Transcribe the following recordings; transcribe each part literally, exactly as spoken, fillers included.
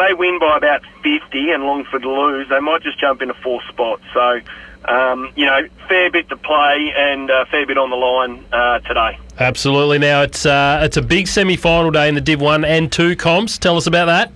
they win by about fifty and Longford lose, they might just jump into fourth spot. So, um, you know, fair bit to play and a fair bit on the line uh, today. Absolutely. Now, it's uh, it's a big semi-final day in the Div one and two comps. Tell us about that.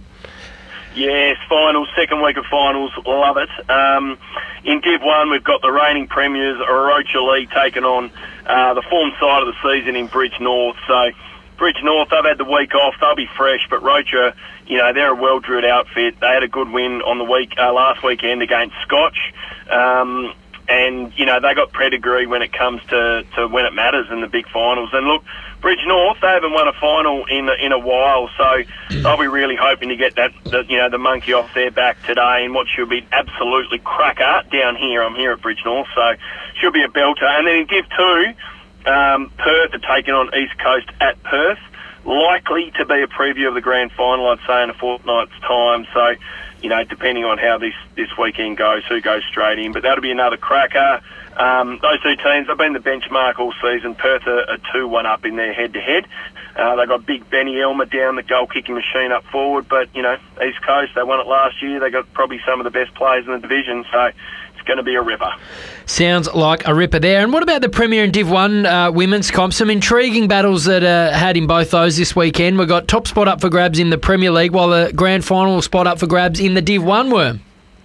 Yes, finals, second week of finals, love it. Um, in Div one, we've got the reigning premiers, Orocha Lee, taking on uh, the form side of the season in Bridge North. So, Bridge North, they've had the week off, they'll be fresh, but Rocha, you know, they're a well-drilled outfit. They had a good win on the week uh, last weekend against Scotch. Um, and, you know, they got pedigree when it comes to, to when it matters in the big finals. And look, Bridge North, they haven't won a final in in a while, so they'll be really hoping to get that, the, you know, the monkey off their back today in what should be absolutely cracker down here. I'm here at Bridge North, so should be a belter. And then in Div two, um, Perth are taking on East Coast at Perth. Likely to be a preview of the grand final, I'd say, in a fortnight's time. So, you know, depending on how this, this weekend goes, who goes straight in. But that'll be another cracker. Um, those two teams have been the benchmark all season. Perth are, are two one up in their head-to-head. Uh, they've got big Benny Elmer down the goal-kicking machine up forward. But, you know, East Coast, they won it last year. They got probably some of the best players in the division. So it's going to be a ripper. Sounds like a ripper there. And what about the Premier and Div one uh, women's comp? Some intriguing battles that uh, had in both those this weekend. We've got top spot up for grabs in the Premier League, while the grand final spot up for grabs in the Div one, Worm.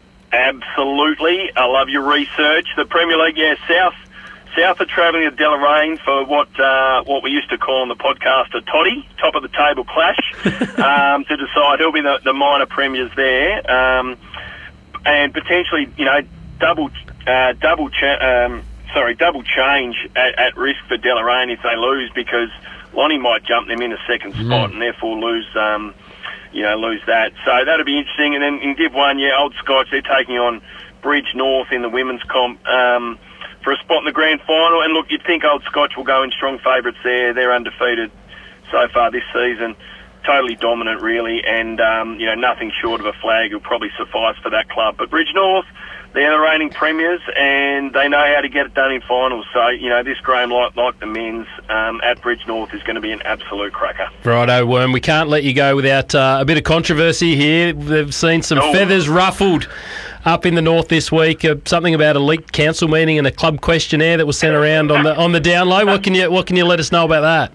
Absolutely. I love your research. The Premier League, yeah, South South are travelling to Deloraine for what uh, what we used to call on the podcast a toddy, top of the table clash, um, to decide who'll be the, the minor premiers there, um, and potentially, you know, double uh, double cha- um, sorry double change at, at risk for Deloraine if they lose, because Lonnie might jump them in a second spot mm. and therefore lose. Um, you know, lose that. So that'll be interesting. And then in Div one, yeah, Old Scotch, they're taking on Bridge North in the women's comp um, for a spot in the grand final. And look, you'd think Old Scotch will go in strong favourites there. They're undefeated so far this season. Totally dominant, really. And, um, you know, nothing short of a flag will probably suffice for that club. But Bridge North, they're the reigning premiers, and they know how to get it done in finals. So, you know, this game, like, like the men's, um, at Bridge North is going to be an absolute cracker. Righto, Worm. We can't let you go without uh, a bit of controversy here. They've seen some oh. feathers ruffled up in the north this week. Uh, something about a leaked council meeting and a club questionnaire that was sent around on the on the down low. What can you What can you let us know about that?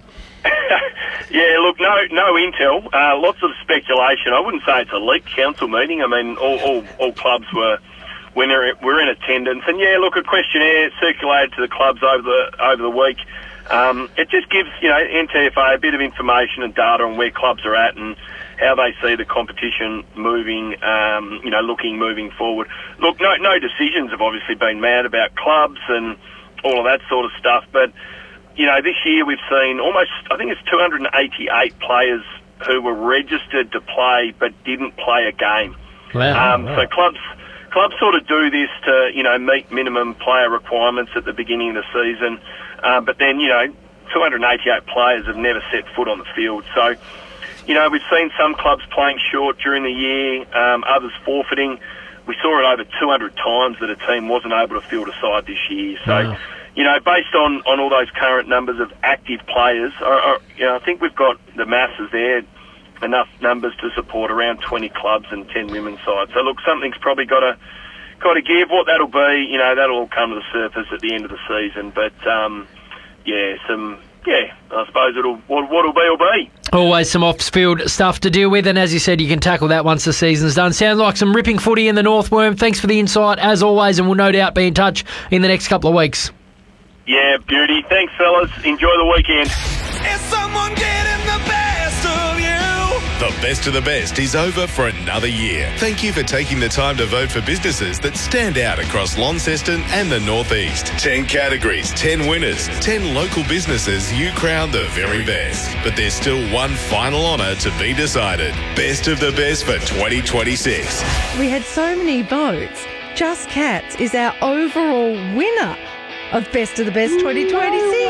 Yeah, look, no no intel. Uh, lots of speculation. I wouldn't say it's a leaked council meeting. I mean, all, all, all clubs were... when we're in attendance. And, yeah, look, a questionnaire circulated to the clubs over the over the week. Um, it just gives, you know, N T F A a bit of information and data on where clubs are at and how they see the competition moving, um, you know, looking moving forward. Look, no, no decisions have obviously been made about clubs and all of that sort of stuff. But, you know, this year we've seen almost, I think it's two hundred eighty-eight players who were registered to play but didn't play a game. Wow. Um, wow. So clubs... Clubs sort of do this to, you know, meet minimum player requirements at the beginning of the season. Uh, but then, you know, two hundred eighty-eight players have never set foot on the field. So, you know, we've seen some clubs playing short during the year, um, others forfeiting. We saw it over two hundred times that a team wasn't able to field a side this year. So, wow. you know, based on, on all those current numbers of active players, or, or, you know, I think we've got the masses there, enough numbers to support around twenty clubs and ten women's sides. So look, something's probably got to got to give. What that'll be, you know, that'll all come to the surface at the end of the season. But um, yeah, some yeah, I suppose it'll what what'll be will be. Always some off-field stuff to deal with, and as you said, you can tackle that once the season's done. Sounds like some ripping footy in the North, Worm. Thanks for the insight as always, and we'll no doubt be in touch in the next couple of weeks. Yeah, beauty. Thanks, fellas. Enjoy the weekend. Is someone getting the best of you? The best of the best is over for another year. Thank you for taking the time to vote for businesses that stand out across Launceston and the North East. Ten categories, ten winners, ten local businesses you crown the very best. But there's still one final honour to be decided. Best of the best for twenty twenty-six. We had so many votes. Just Cats is our overall winner of Best of the Best twenty twenty-six.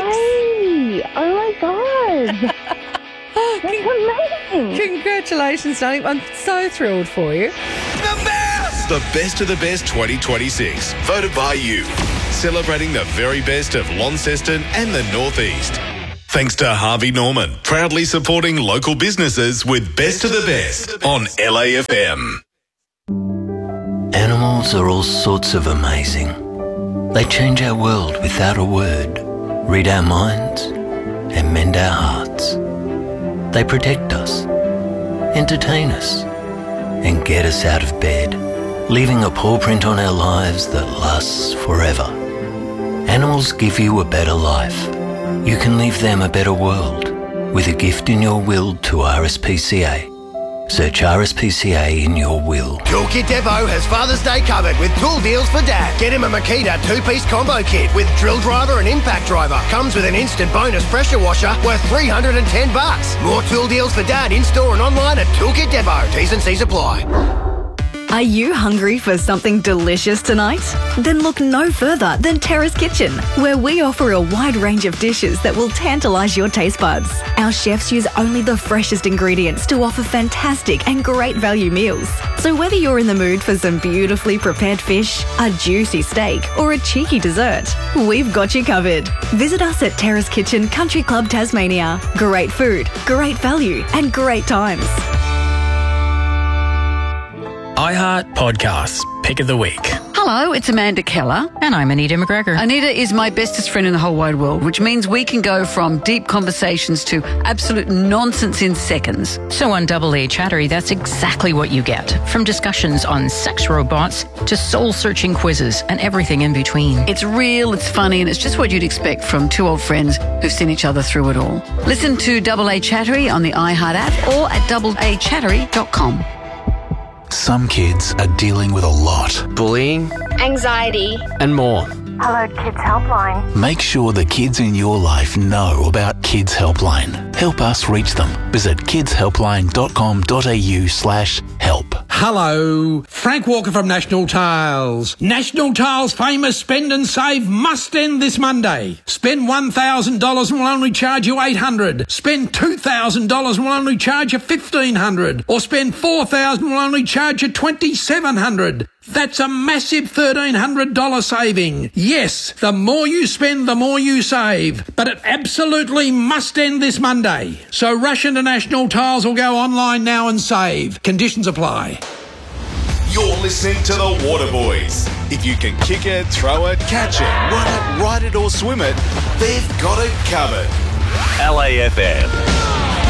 No way. Oh my God. That's amazing. Congratulations, darling. I'm so thrilled for you. The best! The Best of the Best twenty twenty-six. Voted by you. Celebrating the very best of Launceston and the North East. Thanks to Harvey Norman, proudly supporting local businesses with Best of the Best on L A F M. Animals are all sorts of amazing. They change our world without a word, read our minds, and mend our hearts. They protect us, entertain us, and get us out of bed, leaving a paw print on our lives that lasts forever. Animals give you a better life. You can leave them a better world with a gift in your will to R S P C A. Search R S P C A in your will. Toolkit Depot has Father's Day covered with tool deals for Dad. Get him a Makita two-piece combo kit with drill driver and impact driver. Comes with an instant bonus pressure washer worth three hundred ten bucks. More tool deals for Dad in-store and online at Toolkit Depot. T's and C's apply. Are you hungry for something delicious tonight? Then look no further than Terrace Kitchen, where we offer a wide range of dishes that will tantalise your taste buds. Our chefs use only the freshest ingredients to offer fantastic and great value meals. So whether you're in the mood for some beautifully prepared fish, a juicy steak, or a cheeky dessert, we've got you covered. Visit us at Terrace Kitchen Country Club Tasmania. Great food, great value, and great times. iHeart Podcasts, Pick of the Week. Hello, it's Amanda Keller. And I'm Anita McGregor. Anita is my bestest friend in the whole wide world, which means we can go from deep conversations to absolute nonsense in seconds. So on Double A Chattery, that's exactly what you get. From discussions on sex robots to soul-searching quizzes and everything in between. It's real, it's funny, and it's just what you'd expect from two old friends who've seen each other through it all. Listen to Double A Chattery on the iHeart app or at double a chattery dot com. Some kids are dealing with a lot. Bullying, anxiety, and more. Hello Kids Helpline. Make sure the kids in your life know about Kids Helpline. Help us reach them. Visit kidshelpline.com.au slash help. Hello, Frank Walker from National Tiles. National Tiles' famous Spend and Save must end this Monday. Spend one thousand dollars and we'll only charge you eight hundred dollars. Spend two thousand dollars and we'll only charge you fifteen hundred dollars. Or spend four thousand dollars and we'll only charge you twenty-seven hundred dollars. That's a massive thirteen hundred dollars saving. Yes, the more you spend, the more you save. But it absolutely must end this Monday. So rush into National Tiles or go online now and save. Conditions apply. You're listening to the Water Boys. If you can kick it, throw it, catch it, run it, ride it or swim it, they've got it covered. L A F M.